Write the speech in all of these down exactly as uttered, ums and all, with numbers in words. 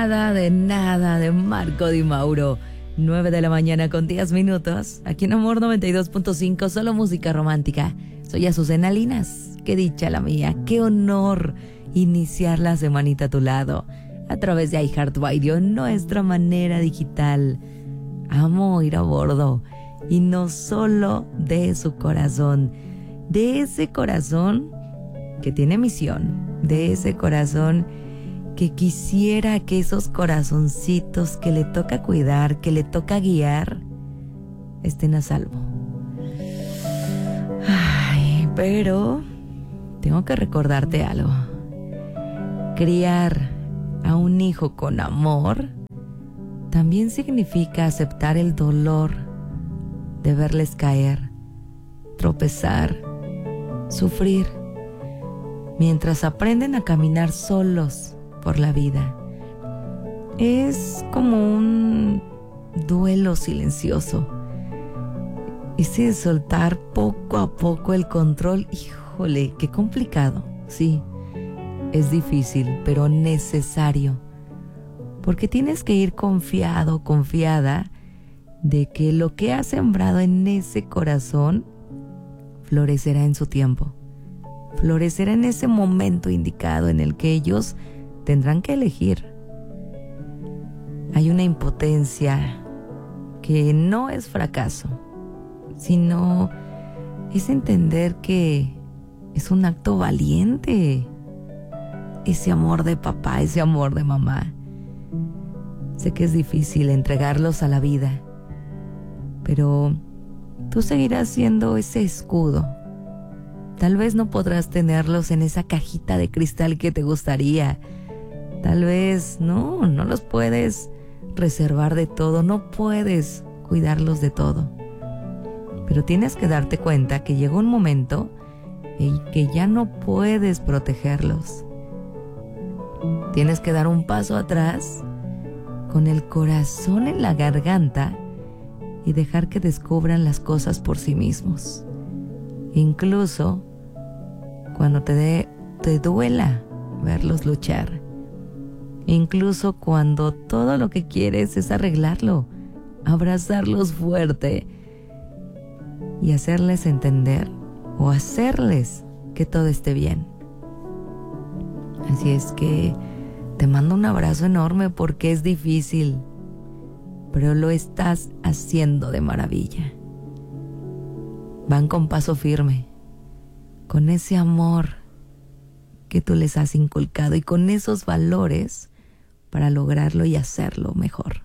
nada, de nada, de Marco Di Mauro. nueve de la mañana con diez minutos. Aquí en Amor noventa y dos punto cinco, solo música romántica. Soy Azucena Linas. Qué dicha la mía, qué honor iniciar la semanita a tu lado. A través de iHeartRadio, nuestra manera digital. Amo ir a bordo. Y no solo de su corazón. De ese corazón que tiene misión. De ese corazón que quisiera que esos corazoncitos que le toca cuidar, que le toca guiar, estén a salvo. Ay, pero tengo que recordarte algo. Criar a un hijo con amor también significa aceptar el dolor de verles caer, tropezar, sufrir, mientras aprenden a caminar solos por la vida. Es como un duelo silencioso. Ese soltar poco a poco el control, híjole, qué complicado. Sí, es difícil, pero necesario. Porque tienes que ir confiado, confiada de que lo que has sembrado en ese corazón florecerá en su tiempo. Florecerá en ese momento indicado en el que ellos tendrán que elegir. Hay una impotencia que no es fracaso, sino es entender que es un acto valiente. Ese amor de papá, ese amor de mamá. Sé que es difícil entregarlos a la vida, pero tú seguirás siendo ese escudo. Tal vez no podrás tenerlos en esa cajita de cristal que te gustaría. Tal vez no, no los puedes reservar de todo, no puedes cuidarlos de todo. Pero tienes que darte cuenta que llegó un momento en que ya no puedes protegerlos. Tienes que dar un paso atrás con el corazón en la garganta y dejar que descubran las cosas por sí mismos. Incluso cuando te, de, te duela verlos luchar. Incluso cuando todo lo que quieres es arreglarlo, abrazarlos fuerte y hacerles entender o hacerles que todo esté bien. Así es que te mando un abrazo enorme porque es difícil, pero lo estás haciendo de maravilla. Van con paso firme, con ese amor que tú les has inculcado y con esos valores para lograrlo y hacerlo mejor.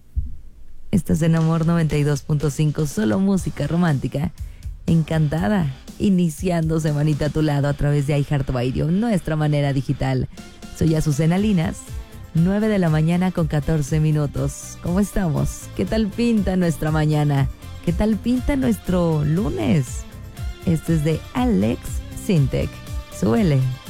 Estás en Amor noventa y dos punto cinco, solo música romántica. Encantada, iniciando semanita a tu lado a través de iHeartRadio, nuestra manera digital. Soy Azucena Linas, nueve de la mañana con catorce minutos. ¿Cómo estamos? ¿Qué tal pinta nuestra mañana? ¿Qué tal pinta nuestro lunes? Este es de Alex Sintek. Súbele.